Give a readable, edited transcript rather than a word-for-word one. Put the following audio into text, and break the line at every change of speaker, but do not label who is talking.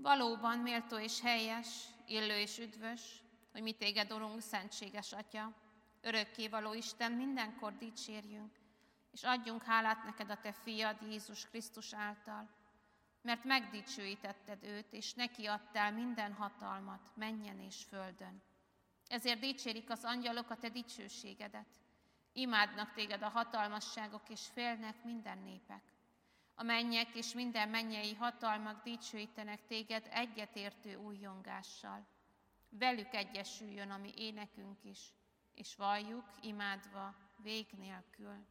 Valóban méltó és helyes, illő és üdvös, hogy mi téged, Urunk, szentséges Atya, örökkévaló Isten, mindenkor dicsérjünk, és adjunk hálát neked a te fiad Jézus Krisztus által, mert megdicsőítetted őt, és neki adtál minden hatalmat, mennyen és földön. Ezért dicsérik az angyalok a te dicsőségedet. Imádnak téged a hatalmasságok, és félnek minden népek. A mennyek és minden mennyei hatalmak dicsőítenek téged egyetértő újjongással. Velük egyesüljön a mi énekünk is, és valljuk imádva vég nélkül.